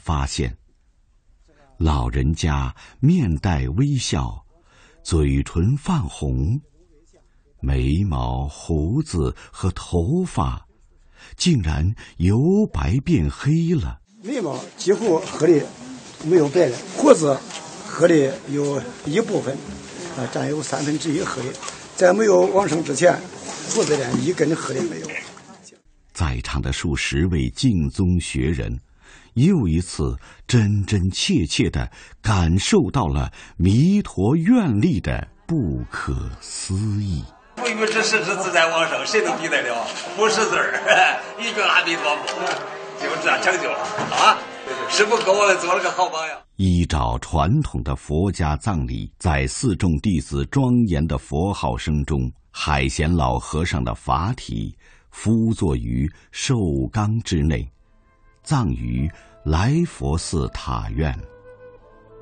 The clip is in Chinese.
发现，老人家面带微笑，嘴唇泛红，眉毛、胡子和头发竟然由白变黑了。 眉毛几乎黑的没有白了，胡子黑的有一部分，占有1/3黑的。在没有往生之前，胡子连一根黑的没有。 在场的数十位净宗学人，又一次真真切切地感受到了弥陀愿力的不可思议。 不与之实之自在往生，谁能比得了？不识字儿，一句阿弥陀佛，就这样成就了啊！师父给我们做了个好榜样。 依照传统的佛家葬礼，在四众弟子庄严的佛号声中，海贤老和尚的法体敷坐于寿缸之内，葬于来佛寺塔院。